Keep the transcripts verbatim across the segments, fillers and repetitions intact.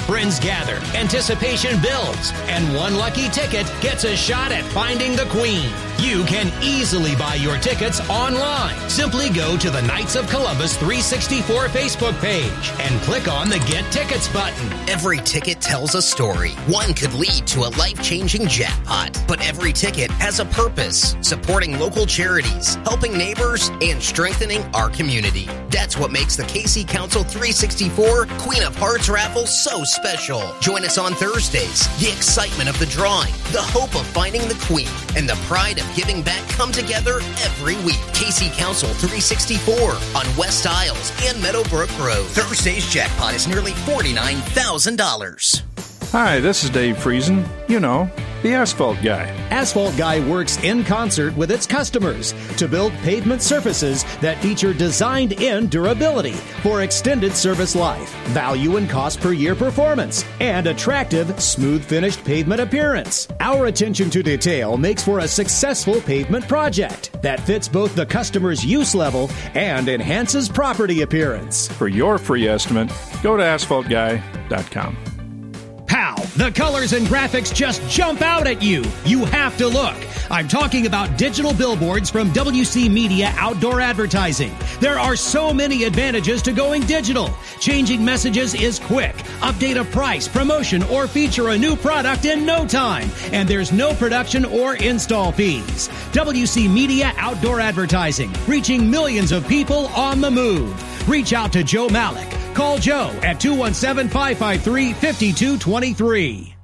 Friends gather, anticipation builds, and one lucky ticket gets a shot at finding the Queen. You can easily buy your tickets online. Simply go to the Knights of Columbus three sixty-four Facebook page and click on the Get Tickets button. Every ticket tells a story. One could lead to a life-changing jackpot. But every ticket has a purpose, supporting local charities, helping neighbors, and strengthening our community. That's what makes the K C Council three sixty-four Queen of Hearts raffle so special. Join us on Thursdays. The excitement of the drawing, the hope of finding the Queen, and the pride of giving back come together every week. K C Council three sixty-four on West Isles and Meadowbrook Road. Thursday's jackpot is nearly forty-nine thousand dollars. Hi, this is Dave Friesen. You know, the Asphalt Guy. Asphalt Guy works in concert with its customers to build pavement surfaces that feature designed-in durability for extended service life, value and cost per year performance, and attractive, smooth-finished pavement appearance. Our attention to detail makes for a successful pavement project that fits both the customer's use level and enhances property appearance. For your free estimate, go to asphalt guy dot com. Pow! The colors and graphics just jump out at you. You have to look. I'm talking about digital billboards from W C Media Outdoor Advertising. There are so many advantages to going digital. Changing messages is quick. Update a price, promotion, or feature a new product in no time. And there's no production or install fees. W C Media Outdoor Advertising, reaching millions of people on the move. Reach out to Joe Malik. Call Joe at two one seven, five five three, five two two three.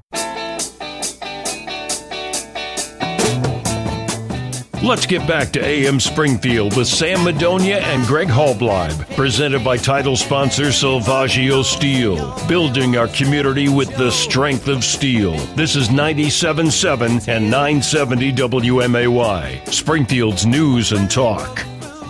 Let's get back to A M Springfield with Sam Madonia and Greg Hallbleib. Presented by title sponsor Salvaggio Steel. Building our community with the strength of steel. This is ninety-seven point seven and nine seventy W M A Y. Springfield's News and Talk.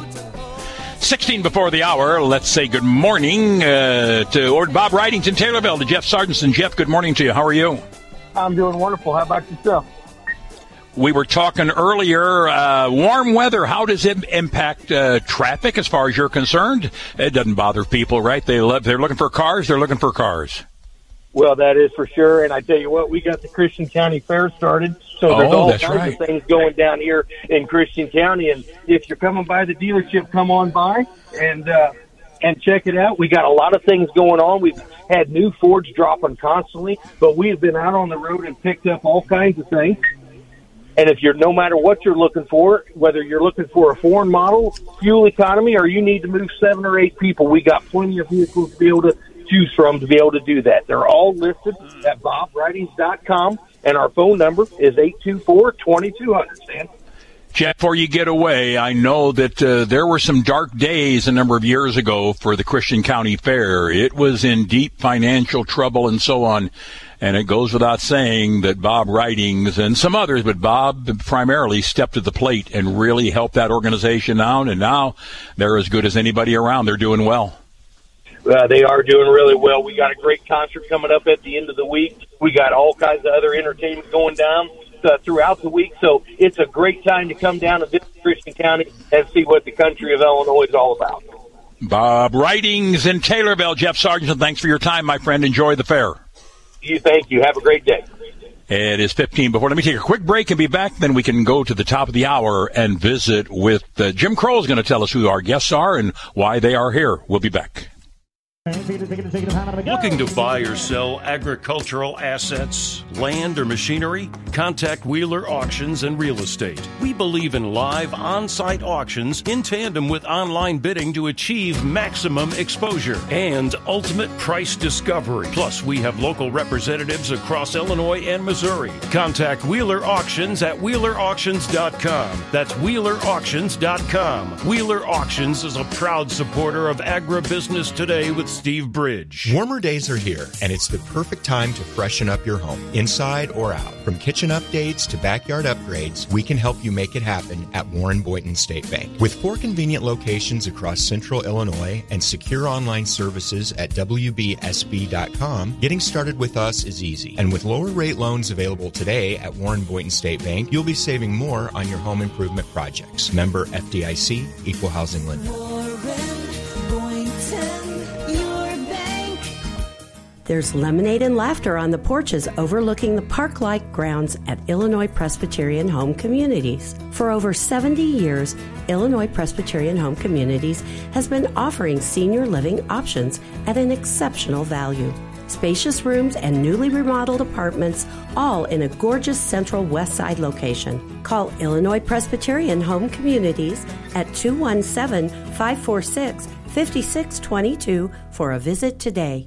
sixteen before the hour, let's say good morning uh, to or Bob Ridington, Taylorville, to Jeff Sargentson. Jeff, good morning to you. How are you? I'm doing wonderful. How about yourself? We were talking earlier, uh, warm weather, how does it impact uh, traffic as far as you're concerned? It doesn't bother people, right? They love, they're looking for cars, they're looking for cars. Well, that is for sure. And I tell you what, we got the Christian County Fair started. So there's oh, all that's kinds right. of things going down here in Christian County. And if you're coming by the dealership, come on by and uh, and check it out. We got a lot of things going on. We've had new Fords dropping constantly, but we've been out on the road and picked up all kinds of things. And if you're, no matter what you're looking for, whether you're looking for a foreign model, fuel economy, or you need to move seven or eight people, we got plenty of vehicles to be able to choose from to be able to do that. They're all listed at bob ridings dot com, and our phone number is eight two four, two two zero zero, Stan. Jeff, before you get away, I know that uh, there were some dark days a number of years ago for the Christian County Fair. It was in deep financial trouble and so on. And it goes without saying that Bob Ridings and some others, but Bob primarily stepped to the plate and really helped that organization out. And now they're as good as anybody around. They're doing well. Uh, they are doing really well. We got a great concert coming up at the end of the week. We got all kinds of other entertainment going down uh, throughout the week. So it's a great time to come down and visit Christian County and see what the country of Illinois is all about. Bob Ridings in Taylorville. Jeff Sargentson, thanks for your time, my friend. Enjoy the fair. You thank you. Have a great day. It is fifteen before. Let me take a quick break and be back. Then we can go to the top of the hour and visit with uh, Jim Crow is going to tell us who our guests are and why they are here. We'll be back. Looking to buy or sell agricultural assets, land, or machinery? Contact Wheeler Auctions and Real Estate. We believe in live on-site auctions in tandem with online bidding to achieve maximum exposure and ultimate price discovery. Plus, we have local representatives across Illinois and Missouri. Contact Wheeler Auctions at wheeler auctions dot com. That's wheeler auctions dot com. Wheeler Auctions is a proud supporter of Agribusiness Today with Steve Bridge. Warmer days are here, and it's the perfect time to freshen up your home, inside or out. From kitchen updates to backyard upgrades, we can help you make it happen at Warren Boynton State Bank. With four convenient locations across central Illinois and secure online services at w b s b dot com, getting started with us is easy. And with lower rate loans available today at Warren Boynton State Bank, you'll be saving more on your home improvement projects. Member F D I C, Equal Housing Lender. There's lemonade and laughter on the porches overlooking the park-like grounds at Illinois Presbyterian Home Communities. For over seventy years, Illinois Presbyterian Home Communities has been offering senior living options at an exceptional value. Spacious rooms and newly remodeled apartments, all in a gorgeous central west side location. Call Illinois Presbyterian Home Communities at two one seven, five four six, five six two two for a visit today.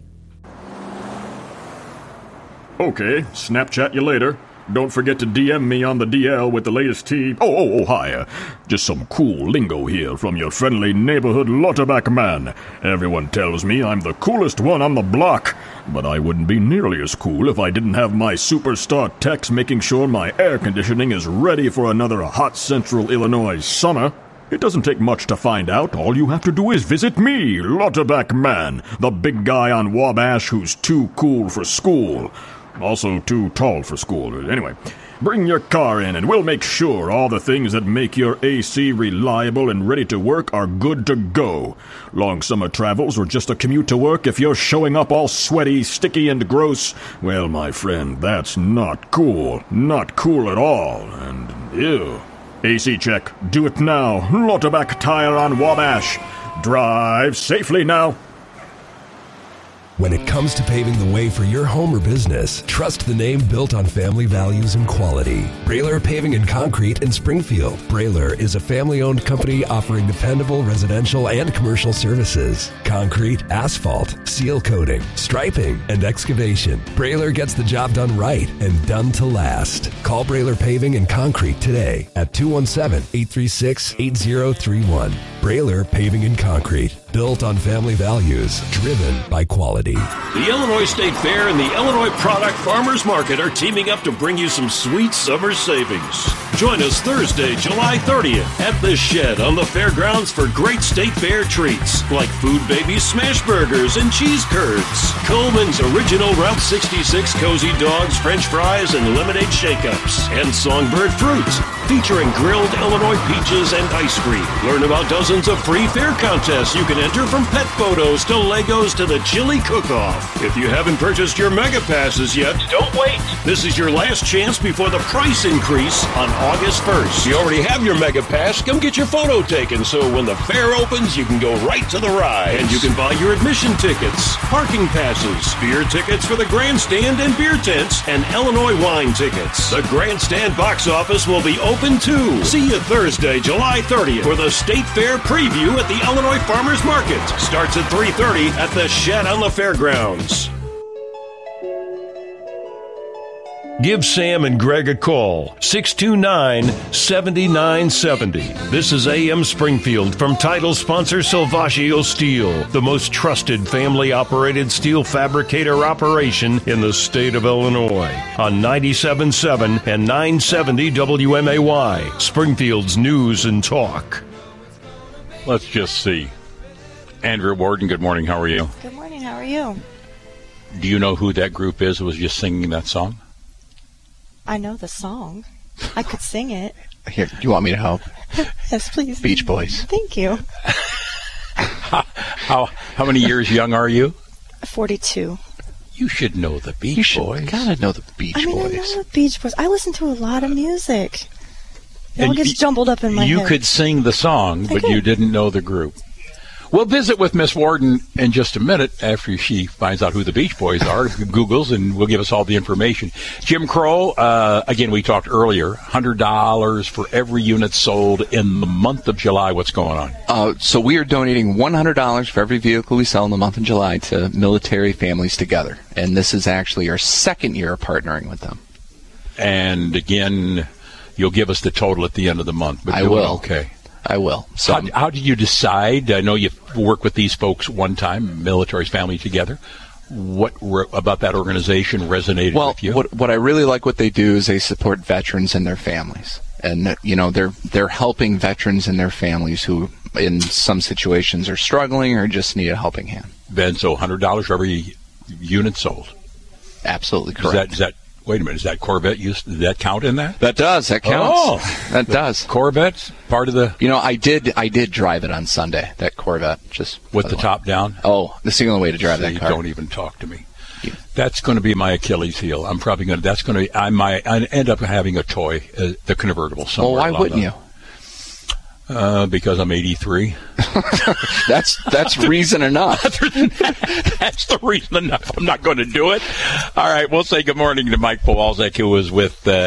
Okay, Snapchat you later. Don't forget to D M me on the D L with the latest tea. Oh, oh, oh, hi. Uh, just some cool lingo here from your friendly neighborhood Lauterbach man. Everyone tells me I'm the coolest one on the block, but I wouldn't be nearly as cool if I didn't have my superstar techs making sure my air conditioning is ready for another hot central Illinois summer. It doesn't take much to find out. All you have to do is visit me, Lauterbach man, the big guy on Wabash who's too cool for school. Also too tall for school. Anyway, bring your car in and we'll make sure all the things that make your A C reliable and ready to work are good to go. Long summer travels or just a commute to work, if you're showing up all sweaty, sticky, and gross, well, my friend, that's not cool. Not cool at all. And ew. A C check. Do it now. Lauterbach Tire on Wabash. Drive safely now. When it comes to paving the way for your home or business, trust the name built on family values and quality. Brailer Paving and Concrete in Springfield. Brailer is a family-owned company offering dependable residential and commercial services. Concrete, asphalt, seal coating, striping, and excavation. Brailer gets the job done right and done to last. Call Brailer Paving and Concrete today at two one seven, eight three six, eight zero three one. Brailer Paving and Concrete. Built on family values, driven by quality. The Illinois State Fair and the Illinois Product Farmers Market are teaming up to bring you some sweet summer savings. Join us Thursday, July thirtieth at The Shed on the fairgrounds for great State Fair treats like Food Baby Smash Burgers and Cheese Curds, Coleman's Original Route sixty-six Cozy Dogs, French Fries, and Lemonade Shake-Ups, and Songbird Fruit, featuring grilled Illinois peaches and ice cream. Learn about dozens of free fair contests you can enter, from pet photos to Legos to the chili cook-off. If you haven't purchased your Mega Passes yet, don't wait. This is your last chance before the price increase on August first. If you already have your Mega Pass, come get your photo taken so when the fair opens, you can go right to the ride. And you can buy your admission tickets, parking passes, beer tickets for the grandstand and beer tents, and Illinois wine tickets. The grandstand box office will be open too. See you Thursday, July thirtieth for the State Fair preview at the Illinois Farmers Market. Starts at three thirty at the Shed on the Fairgrounds. Give Sam and Greg a call, six two nine, seven nine seven zero. This is A M Springfield from title sponsor Salvaggio Steel, the most trusted family-operated steel fabricator operation in the state of Illinois. On ninety-seven point seven and nine seventy W M A Y, Springfield's News and Talk. Let's just see. Andrea Warden, good morning. How are you? Good morning. How are you? Do you know who that group is who was just singing that song? I know the song. I could sing it. Here, do you want me to help? Yes, please. Beach Boys. Thank you. how, how how many years young are you? forty-two. You should know the Beach you should Boys. Gotta know the Beach I mean, Boys. I know the Beach Boys. I listen to a lot of music. It all And gets y- jumbled up in my you head. You could sing the song, but you didn't know the group. We'll visit with Miss Warden in just a minute after she finds out who the Beach Boys are, Googles, and will give us all the information. Jim Crow, uh, again, we talked earlier, one hundred dollars for every unit sold in the month of July. What's going on? Uh, so we are donating one hundred dollars for every vehicle we sell in the month of July to Military Families Together. And this is actually our second year of partnering with them. And again, you'll give us the total at the end of the month. But I doing will. Okay. I will. So how, how did you decide? I know you've worked with these folks one time, Military's Family Together. What re- about that organization resonated well, with you? What, what I really like what they do is they support veterans and their families. And, you know, they're they're helping veterans and their families who, in some situations, are struggling or just need a helping hand. Ben, so one hundred dollars for every unit sold? Absolutely correct. Is that, is that Wait a minute, is that Corvette used? Does that count in that? That does. That counts. Oh, that does. Corvette's part of the. You know, I did. I did drive it on Sunday. That Corvette, just with the top down. Oh, this is the only way to drive so that car. Don't even talk to me. you. That's going to be my Achilles heel. I'm probably going to, that's going to be, I might I end up having a toy, uh, the convertible somewhere. Well, why wouldn't the, you? Uh, because I'm eighty-three. that's that's reason enough. that, that's the reason enough. I'm not going to do it. All right, we'll say good morning to Mike Powalczyk, who was with uh,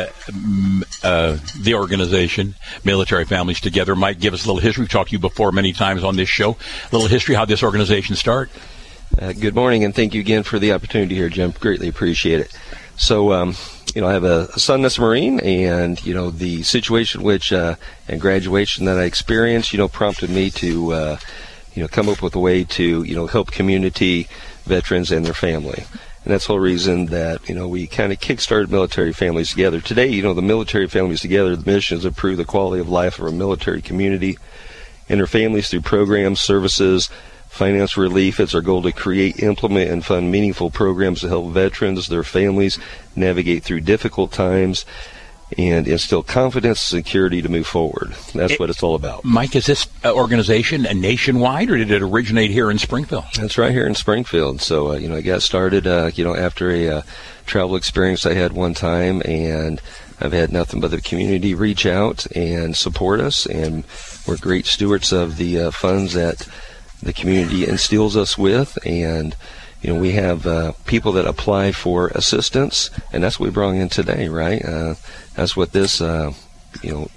uh, the organization, Military Families Together. Mike, give us a little history. We've talked to you before many times on this show. A little history, how this organization started. Uh, good morning, and thank you again for the opportunity here, Jim. Greatly appreciate it. So, um, you know, I have a, a son that's a Marine, and, you know, the situation which, uh, and graduation that I experienced, you know, prompted me to, uh, you know, come up with a way to, you know, help community veterans and their family. And that's the whole reason that, you know, we kind of kick-started Military Families Together. Today, you know, the Military Families Together, the mission is to improve the quality of life of our military community and their families through programs, services, financial relief. It's our goal to create, implement, and fund meaningful programs to help veterans, their families, navigate through difficult times and instill confidence and security to move forward. That's it, what it's all about. Mike, is this organization a nationwide, or did it originate here in Springfield? That's right, here in Springfield. So, uh, you know, I got started, uh, you know, after a uh, travel experience I had one time, and I've had nothing but the community reach out and support us, and we're great stewards of the uh, funds that the community instills us with. And you know, we have uh, people that apply for assistance, and that's what we brought in today, right? Uh, that's what this, uh, you know,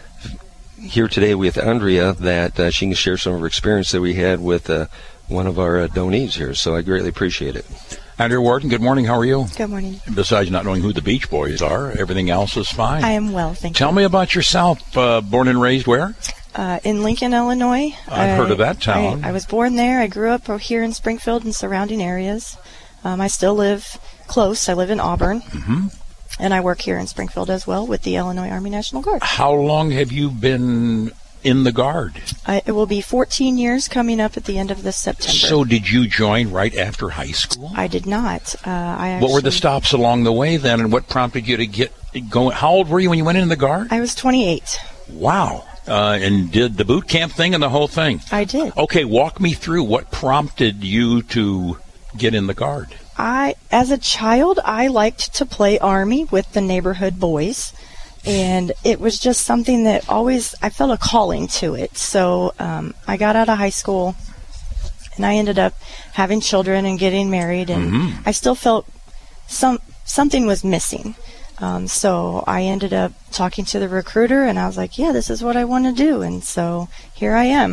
here today with Andrea, that uh, she can share some of her experience that we had with uh, one of our uh, donees here. So I greatly appreciate it. Andrea Warden, good morning. How are you? Good morning. Besides not knowing who the Beach Boys are, everything else is fine. I am well, thank Tell you. Tell me about yourself. Uh, born and raised where? Uh, in Lincoln, Illinois. I've I, heard of that town. I, I was born there. I grew up here in Springfield and surrounding areas. Um, I still live close. I live in Auburn. Mm-hmm. And I work here in Springfield as well with the Illinois Army National Guard. How long have you been in the Guard? I, it will be fourteen years coming up at the end of this September. So did you join right after high school? I did not. Uh, I actually, what were the stops along the way then, and what prompted you to get going? How old were you when you went in the Guard? I was twenty-eight. Wow. Uh, and did the boot camp thing and the whole thing? I did. Okay, walk me through what prompted you to get in the Guard. I, as a child, I liked to play Army with the neighborhood boys, and it was just something that always, I felt a calling to it. So um, I got out of high school, and I ended up having children and getting married, and mm-hmm. I still felt some something was missing. Um, so I ended up talking to the recruiter, and I was like, yeah, this is what I want to do. And so here I am.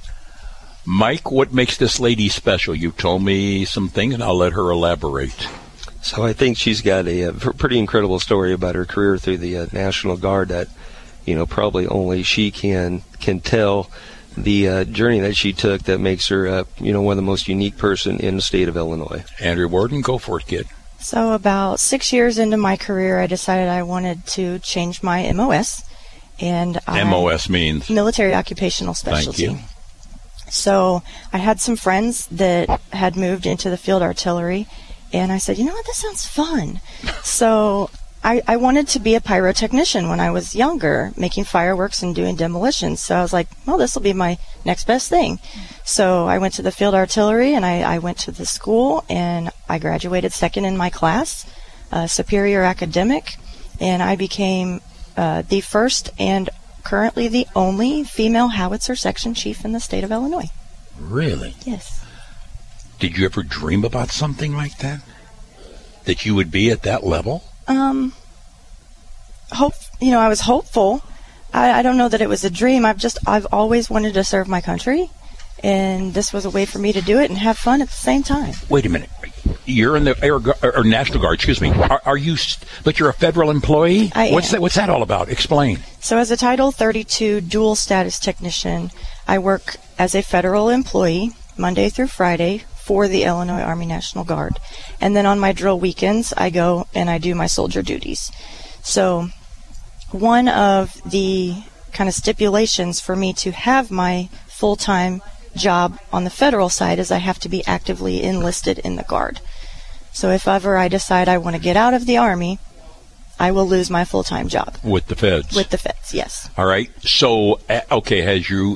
Mike, what makes this lady special? You told me some things, and I'll let her elaborate. So I think she's got a, a pretty incredible story about her career through the uh, National Guard that, you know, probably only she can can tell the uh, journey that she took that makes her, uh, you know, one of the most unique person in the state of Illinois. Andrea Warden, go for it, kid. So about six years into my career, I decided I wanted to change my M O S. And I, M O S means? Military Occupational Specialty. Thank you. So I had some friends that had moved into the field artillery, and I said, you know what, this sounds fun. So I, I wanted to be a pyrotechnician when I was younger, making fireworks and doing demolitions. So I was like, well, this will be my next best thing. So I went to the field artillery, and I, I went to the school, and I graduated second in my class, uh, superior academic, and I became uh, the first and currently the only female howitzer section chief in the state of Illinois. Really? Yes. Did you ever dream about something like that? That you would be at that level? Um, hope, you know, I was hopeful. I, I don't know that it was a dream. I've just, I've always wanted to serve my country, and this was a way for me to do it and have fun at the same time. Wait a minute. You're in the Air Gu- or National Guard, excuse me. Are, are you, but you're a federal employee? I what's am. that, what's that all about? Explain. So as a Title thirty-two dual status technician, I work as a federal employee Monday through Friday for the Illinois Army National Guard. And then on my drill weekends, I go and I do my soldier duties. So one of the kind of stipulations for me to have my full-time job on the federal side is I have to be actively enlisted in the Guard. So if ever I decide I want to get out of the Army, I will lose my full-time job. With the feds? With the feds, yes. All right. So, uh, okay, has you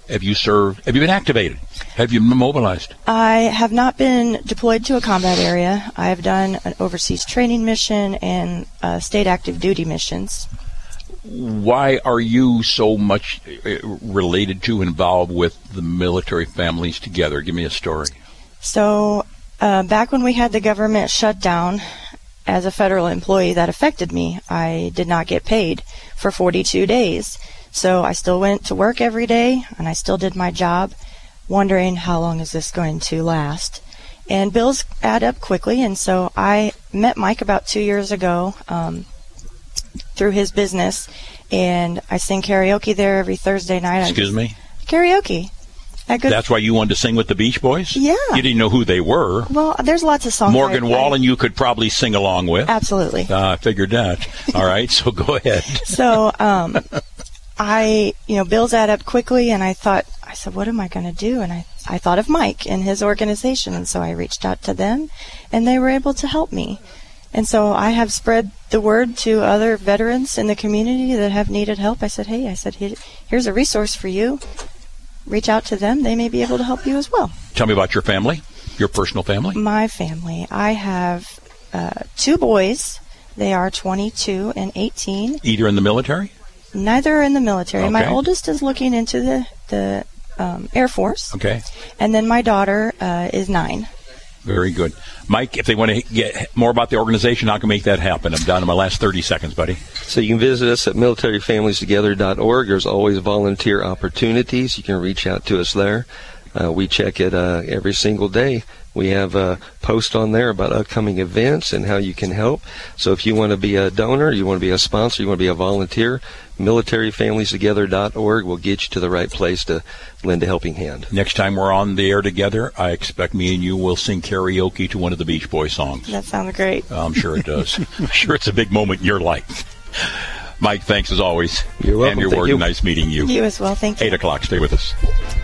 have you served? Have you been activated? Have you been mobilized? I have not been deployed to a combat area. I have done an overseas training mission and uh, state active duty missions. Why are you so much related to, involved with the military families together? Give me a story. So, uh, back when we had the government shutdown, as a federal employee, that affected me. I did not get paid for forty-two days. So I still went to work every day, and I still did my job, wondering how long is this going to last. And bills add up quickly, and so I met Mike about two years ago um, through his business, and I sing karaoke there every Thursday night. Excuse me? Karaoke. That's why you wanted to sing with the Beach Boys? Yeah. You didn't know who they were. Well, there's lots of songs. Morgan I, Wallen, you could probably sing along with. Absolutely. Uh, I figured that. All right, so go ahead. So, um, I, you know, bills add up quickly, and I thought, I said, what am I going to do? And I, I thought of Mike and his organization, and so I reached out to them, and they were able to help me. And so I have spread the word to other veterans in the community that have needed help. I said, hey, I said, here's a resource for you. Reach out to them. They may be able to help you as well. Tell me about your family, your personal family. My family. I have uh, two boys. They are twenty-two and eighteen. Either in the military? Neither are in the military. Okay. My oldest is looking into the, the um, Air Force. Okay. And then my daughter uh, is nine. Very good. Mike, if they want to get more about the organization, how can we make that happen? I'm down to my last thirty seconds, buddy. So you can visit us at military families together dot org. There's always volunteer opportunities. You can reach out to us there. Uh, we check it uh, every single day. We have a post on there about upcoming events and how you can help. So if you want to be a donor, you want to be a sponsor, you want to be a volunteer, military families together dot org will get you to the right place to lend a helping hand. Next time we're on the air together, I expect me and you will sing karaoke to one of the Beach Boys songs. That sounds great. I'm sure it does. I'm sure it's a big moment in your life. Mike, thanks as always. You're welcome. And your Thank word, you. Nice meeting you. You as well. Thank you. Eight o'clock. Stay with us.